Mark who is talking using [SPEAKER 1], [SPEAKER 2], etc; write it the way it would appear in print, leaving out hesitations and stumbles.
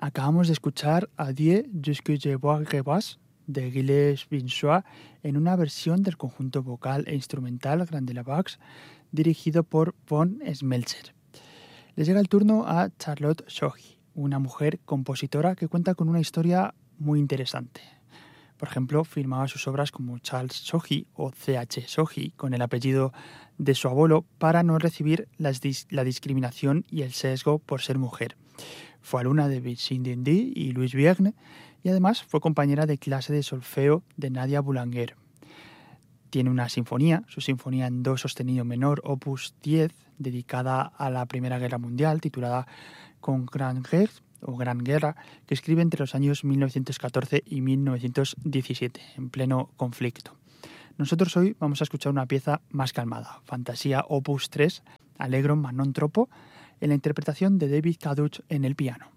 [SPEAKER 1] Acabamos de escuchar Adieu jusque je vois Grégoire de Gilles Vinsois en una versión del conjunto vocal e instrumental Grande la Voix dirigido por von Smeltzer. Les llega el turno a Charlotte Sohi, una mujer compositora que cuenta con una historia muy interesante. Por ejemplo, firmaba sus obras como Charles Sohi o C.H. Sohi con el apellido de su abuelo para no recibir la discriminación y el sesgo por ser mujer. Fue alumna de Vicente Dindy y Louis Vierne y además fue compañera de clase de solfeo de Nadia Boulanger. Tiene una sinfonía, su sinfonía en do sostenido menor, opus 10, dedicada a la Primera Guerra Mundial, titulada Con Grande Guerre o Gran Guerra, que escribe entre los años 1914 y 1917, en pleno conflicto. Nosotros hoy vamos a escuchar una pieza más calmada, Fantasía opus 3, Allegro ma non troppo, en la interpretación de David Caduch en el piano.